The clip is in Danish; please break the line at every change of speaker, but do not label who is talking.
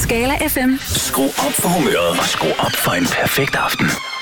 Skala FM.
Skru op for humøret og skru op for en perfekt aften.